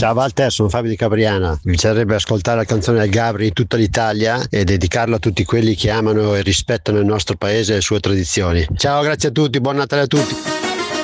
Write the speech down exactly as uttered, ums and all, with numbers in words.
Ciao Walter, sono Fabio di Cabriana. Mi piacerebbe ascoltare la canzone del Gabri in tutta l'Italia e dedicarla a tutti quelli che amano e rispettano il nostro paese e le sue tradizioni. Ciao, grazie a tutti, buon Natale a tutti.